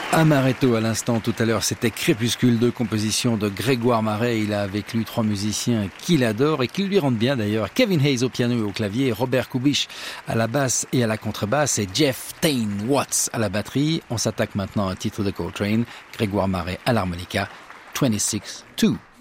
Amaretto à l'instant, tout à l'heure, c'était Crépuscule, de composition de Grégoire Maret. Il a avec lui 3 musiciens qu'il adore et qui lui rendent bien d'ailleurs. Kevin Hayes au piano et au clavier, Robert Kubisch à la basse et à la contrebasse et Jeff Tain Watts à la batterie. On s'attaque maintenant à un titre de Coltrane, Grégoire Maret à l'harmonica, 26-2.